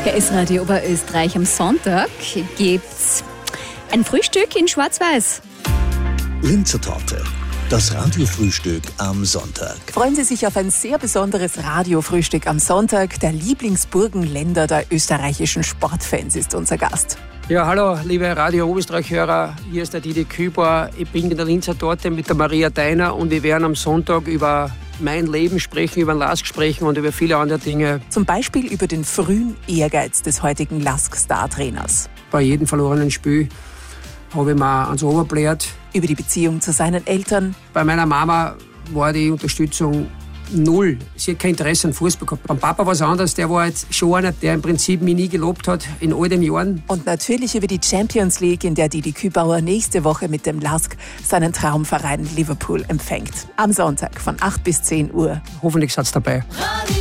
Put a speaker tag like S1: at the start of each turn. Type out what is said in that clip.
S1: Der S-Radio Oberösterreich am Sonntag gibt's ein Frühstück in Schwarz-Weiß.
S2: Linzer Torte. Das Radiofrühstück am Sonntag.
S3: Freuen Sie sich auf ein sehr besonderes Radiofrühstück am Sonntag. Der Lieblingsburgenländer der österreichischen Sportfans ist unser Gast.
S4: Ja, hallo, liebe Radio Oberösterreich-Hörer. Hier ist der Didi Kübauer. Ich bin in der Linzer Torte mit der Maria Deiner und wir werden am Sonntag über mein Leben sprechen, über den LASK sprechen und über viele andere Dinge.
S3: Zum Beispiel über den frühen Ehrgeiz des heutigen LASK-Star-Trainers.
S4: Bei jedem verlorenen Spiel habe ich mir ans Ohr gebläht.
S3: Über die Beziehung zu seinen Eltern.
S4: Bei meiner Mama war die Unterstützung null. Sie hat kein Interesse an Fußball gehabt. Beim Papa war es anders. Der war jetzt schon einer, der im Prinzip mich nie gelobt hat in all den Jahren.
S3: Und natürlich über die Champions League, in der Didi Kübauer nächste Woche mit dem LASK seinen Traumverein Liverpool empfängt. Am Sonntag von 8 bis 10 Uhr.
S4: Hoffentlich seid ihr dabei.